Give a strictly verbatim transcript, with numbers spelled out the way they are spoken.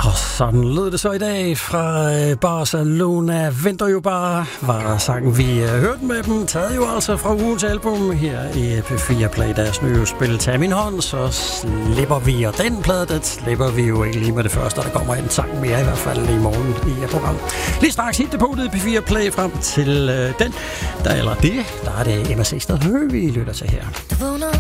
Sådan lød det så i dag fra Barcelona. Venter jo bare, var sangen vi hørte med dem. Taget jo altså fra ugens album her i P fire Play, deres nye spil Tag min hånd. Så slipper vi, og den plade, det slipper vi jo ikke lige med det første. Der kommer en sang mere i hvert fald i morgen i programmet. Lige straks hit det på det i P fire Play frem til øh, den. Der eller det, der er det M S C, der vi lytter til her.